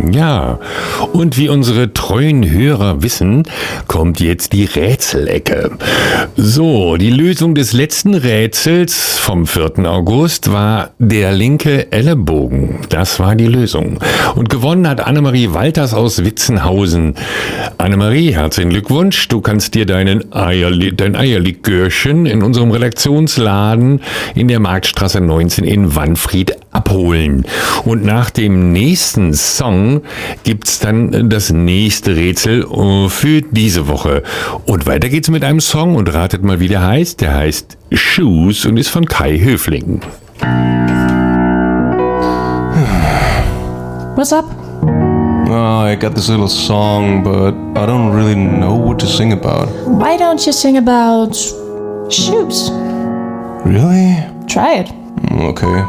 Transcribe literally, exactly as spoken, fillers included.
Ja, und wie unsere treuen Hörer wissen, kommt jetzt die Rätselecke. So, die Lösung des letzten Rätsels vom vierten August war der linke Ellenbogen. Das war die Lösung. Und gewonnen hat Annemarie Walters aus Witzenhausen. Annemarie, herzlichen Glückwunsch. Du kannst dir deinen Eierli- dein Eierlikörchen in unserem Redaktionsladen in der Marktstraße neunzehn in Wanfried abholen. Und nach dem nächsten Song gibt's dann das nächste Rätsel für diese Woche. Und weiter geht's mit einem Song und ratet mal, wie der heißt. Der heißt Shoes und ist von Kai Höfling. What's up? Oh, I got this little song, but I don't really know what to sing about. Why don't you sing about shoes? Really? Try it. Okay.